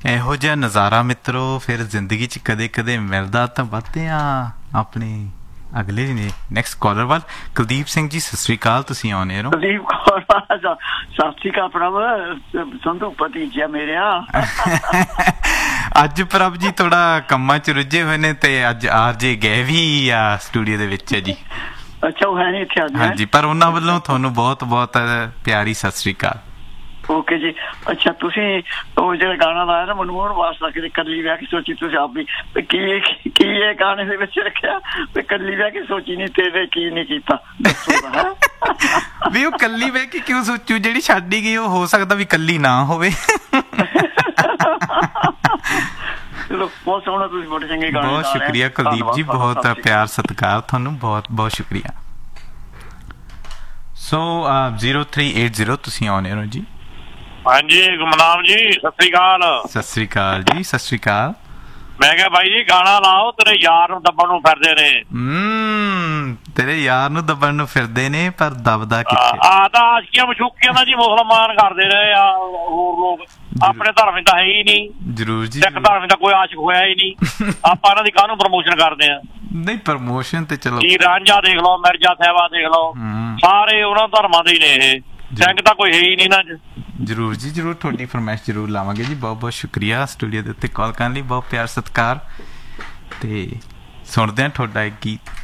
ਇਹੋ ਜਿਹਾ ਨਜ਼ਾਰਾ ਮਿੱਤਰੋ ਫਿਰ ਜ਼ਿੰਦਗੀ 'ਚ ਕਦੇ ਕਦੇ ਮਿਲਦਾ ਤਾਂ ਵੱਧਦੇ ਆ ਆਪਣੇ ਅਗਲੇ ਨੇ ਨੈਕਸਟ ਕਾਲਰ ਵੱਲ। ਕੁਲਦੀਪ ਸਿੰਘ ਜੀ ਸਤਿ ਸ੍ਰੀ ਅਕਾਲ, ਤੁਸੀਂ ਆਉਣੇ ਹੋ। ਕੁਲਦੀਪ ਕੌਰ ਸਤਿ ਸ੍ਰੀ ਅਕਾਲ ਪ੍ਰਭ, ਸੰਧੂ ਭਤੀਜਾ ਮੇਰਿਆ। ਅੱਜ ਪ੍ਰਭ ਜੀ ਥੋੜਾ ਕੰਮਾਂ 'ਚ ਰੁੱਝੇ ਹੋਏ ਨੇ ਤੇ ਅੱਜ ਆਰਜੇ ਗਏ ਵੀ ਆ ਸਟੂਡੀਓ ਦੇ ਵਿੱਚ ਜੀ। ਅੱਛਾ, ਉਹ ਹੈ ਨਹੀਂ ਇੱਥੇ ਅੱਜ? ਹਾਂਜੀ, ਪਰ ਉਹਨਾਂ ਵੱਲੋਂ ਤੁਹਾਨੂੰ ਬਹੁਤ ਬਹੁਤ ਪਿਆਰੀ ਸਤਿ ਸ੍ਰੀ ਅਕਾਲ। ਓਕੇ ਜੀ। ਅੱਛਾ, ਤੁਸੀਂ ਉਹ ਜਿਹੜਾ ਗਾਣਾ ਲਾਇਆ ਨਾ ਮਨਮੋਹਨ ਵਾਸਤਾ ਕਿਤੇ ਕੱਲੀ ਬਹਿ ਕੇ ਸੋਚੀ, ਤੁਸੀਂ ਆਪ ਵੀ ਕੀ ਇਹ ਗਾਣੇ ਦੇ ਵਿੱਚ ਰੱਖਿਆ ਵੀ ਕੱਲੀ ਬਹਿ ਕੇ ਸੋਚੀ ਨਹੀਂ ਤੇਰੇ ਕੀ ਨਹੀਂ ਕੀਤਾ, ਦੱਸੋ। ਵੀ ਉਹ ਕੱਲੀ ਬਹਿ ਕੇ ਕਿਉਂ ਸੋਚੂ, ਜਿਹੜੀ ਛੱਡ ਹੀ ਗਈ ਉਹ ਹੋ ਸਕਦਾ ਵੀ ਕੱਲੀ ਨਾ ਹੋਵੇ। ਚਲੋ, ਬਹੁਤ ਸੋਹਣਾ, ਤੁਸੀਂ ਬੜੇ ਚੰਗੇ ਗਾਣੇ। ਬਹੁਤ ਸ਼ੁਕਰੀਆ ਕੁਲਦੀਪ ਜੀ, ਬਹੁਤ ਪਿਆਰ ਸਤਿਕਾਰ ਤੁਹਾਨੂੰ, ਬਹੁਤ ਬਹੁਤ ਸ਼ੁਕਰੀਆ। ਸੋ 0380 ਤੁਸੀਂ ਆਉਣੇ ਹੋ ਜੀ। ਹਾਂਜੀ ਗੁਮਨਾਮ ਜੀ, ਸਤਿ ਸ੍ਰੀ ਅਕਾਲ। ਸਤਿ ਸ੍ਰੀ ਅਕਾਲ ਜੀ, ਸਤਿ ਸ੍ਰੀ ਅਕਾਲ। ਮੈਂ ਕਿਹਾ ਬਾਈ ਜੀ ਗਾਣਾ ਲਾਓ, ਤੇਰੇ ਯਾਰ ਨੂੰ ਦੱਬਣ ਨੂੰ ਫਿਰਦੇ ਨੇ। ਤੇਰੇ ਯਾਰ ਨੂੰ ਦੱਬਣ ਨੂੰ ਫਿਰਦੇ ਨੇ, ਪਰ ਦਬਦਾ ਕਿੱਥੇ? ਆ ਤਾਂ ਆਸ਼ਕੀਆਂ ਮਸ਼ੂਕੀਆਂ ਦਾ ਜੀ ਮੁਸਲਮਾਨ ਕਰਦੇ ਰਹੇ ਆ ਹੋਰ ਲੋਕ, ਆਪਣੇ ਧਰਮ ਤਾਂ ਹੈ ਹੀ ਨਹੀਂ। ਜਰੂਰ ਜੀ, ਸਿੱਖ ਧਰਮ ਦਾ ਕੋਈ ਆਸ਼ਕ ਹੋਇਆ ਹੀ ਨਹੀਂ। ਆਪਾਂ ਇਹਨਾਂ ਦੀ ਕਾਹਨੂੰ ਪ੍ਰਮੋਸ਼ਨ ਕਰਦੇ ਆ? ਨਹੀਂ, ਪ੍ਰਮੋਸ਼ਨ ਤੇ ਚਲੋ, ਕੀ ਰਾਂਝਾ ਦੇਖ ਲਓ, ਮਿਰਜ਼ਾ ਸਾਹਿਬਾ ਦੇਖ ਲਓ, ਸਾਰੇ ਉਹਨਾਂ ਧਰਮਾਂ ਦੇ ਹੀ ਨੇ। ਇਹ ਸਿੰਘ ਤਾਂ ਕੋਈ ਹੈ ਹੀ ਨਹੀਂ ਨਾ। ਜਰੂਰ ਜੀ ਜਰੂਰ, ਤੁਹਾਡੀ ਫਰਮਾਇਸ਼ ਜਰੂਰ ਲਾਵਾਂਗੇ ਜੀ। ਬਹੁਤ ਬਹੁਤ ਸ਼ੁਕਰੀਆ ਸਟੂਡੀਓ ਦੇ ਉੱਤੇ ਕਾਲ ਕਰਨ ਲਈ, ਬਹੁਤ ਪਿਆਰ ਸਤਿਕਾਰ। ਤੇ ਸੁਣਦੇ ਹਾਂ ਤੁਹਾਡਾ ਇੱਕ ਗੀਤ।